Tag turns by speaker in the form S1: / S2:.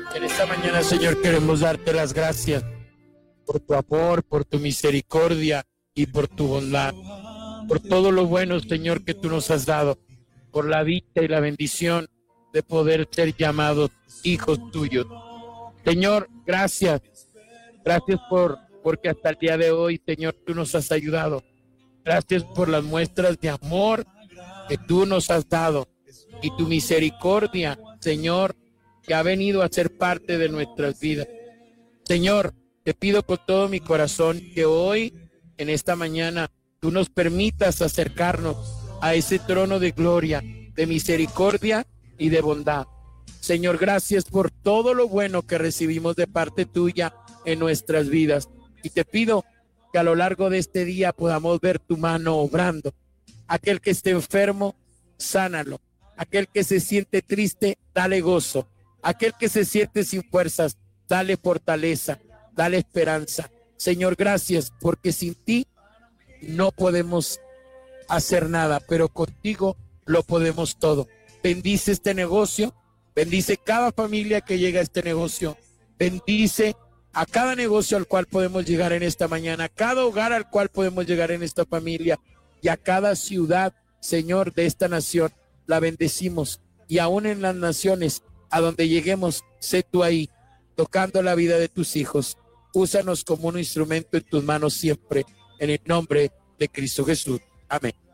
S1: En esta mañana, Señor, queremos darte las gracias por tu amor, por tu misericordia y por tu bondad, por todo lo bueno, Señor, que tú nos has dado, por la dicha y la bendición de poder ser llamados hijos tuyos. Señor, gracias porque hasta el día de hoy, Señor, tú nos has ayudado. Gracias por las muestras de amor que tú nos has dado y tu misericordia, Señor, que ha venido a ser parte de nuestras vidas. Señor, te pido con todo mi corazón que hoy, en esta mañana, tú nos permitas acercarnos a ese trono de gloria, de misericordia y de bondad. Señor, gracias por todo lo bueno que recibimos de parte tuya en nuestras vidas. Y te pido que a lo largo de este día podamos ver tu mano obrando. Aquel que esté enfermo, sánalo. Aquel que se siente triste, dale gozo. Aquel que se siente sin fuerzas, dale fortaleza, dale esperanza. Señor, gracias, porque sin ti no podemos hacer nada, pero contigo lo podemos todo. Bendice este negocio, bendice cada familia que llega a este negocio, bendice a cada negocio al cual podemos llegar en esta mañana, a cada hogar al cual podemos llegar en esta familia y a cada ciudad, Señor, de esta nación. La bendecimos y aún en las naciones a donde lleguemos, sé tú ahí, tocando la vida de tus hijos. Úsanos como un instrumento en tus manos siempre, en el nombre de Cristo Jesús. Amén.